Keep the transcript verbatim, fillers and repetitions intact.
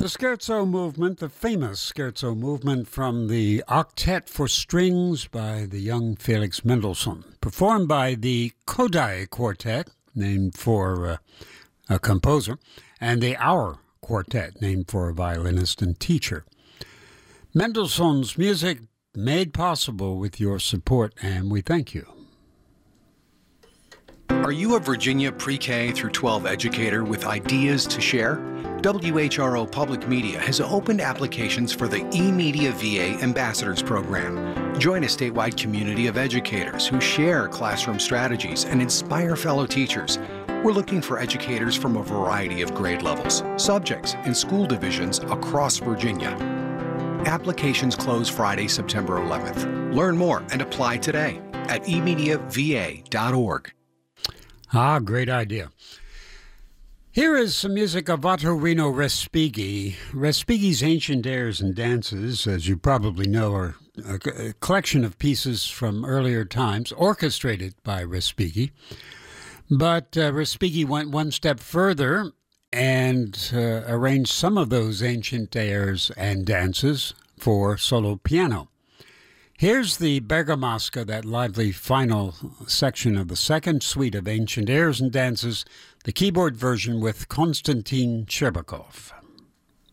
The scherzo movement, the famous scherzo movement from the Octet for Strings by the young Felix Mendelssohn, performed by the Kodály Quartet, named for uh, a composer, and the Auer Quartet, named for a violinist and teacher. Mendelssohn's music made possible with your support, and we thank you. Are you a Virginia pre-K through twelve educator with ideas to share? W H R O Public Media has opened applications for the eMedia V A Ambassadors Program. Join a statewide community of educators who share classroom strategies and inspire fellow teachers. We're looking for educators from a variety of grade levels, subjects, and school divisions across Virginia. Applications close Friday, September eleventh. Learn more and apply today at e media v a dot org. Ah, great idea. Here is some music of Ottorino Respighi. Respighi's Ancient Airs and Dances, as you probably know, are a collection of pieces from earlier times, orchestrated by Respighi. But uh, Respighi went one step further and uh, arranged some of those ancient airs and dances for solo piano. Here's the Bergamasca, that lively final section of the second suite of ancient airs and dances, the keyboard version with Konstantin Sherbakov.